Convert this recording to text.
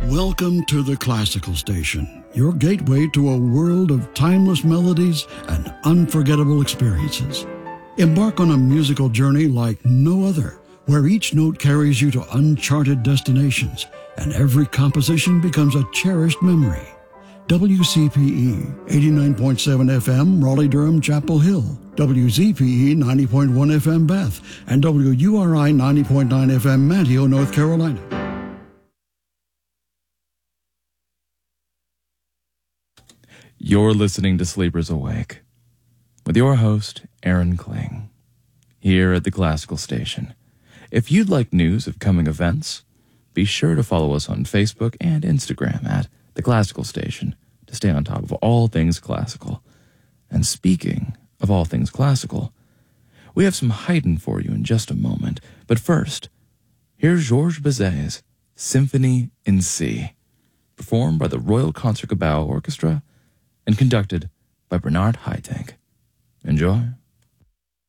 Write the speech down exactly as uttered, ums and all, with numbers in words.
Welcome to the Classical Station, your gateway to a world of timeless melodies and unforgettable experiences. Embark on a musical journey like no other, where each note carries you to uncharted destinations and every composition becomes a cherished memory. W C P E eighty-nine point seven F M, Raleigh-Durham, Chapel Hill, W Z P E ninety point one F M, Bath, and W U R I ninety point nine F M, Manteo, North Carolina. You're listening to Sleepers Awake with your host, Aaron Kling, here at the Classical Station. If you'd like news of coming events, be sure to follow us on Facebook and Instagram at The Classical Station to stay on top of all things classical. And speaking of all things classical, we have some Haydn for you in just a moment. But first, here's Georges Bizet's Symphony in C, performed by the Royal Concertgebouw Orchestra and conducted by Bernard Haitink. Enjoy.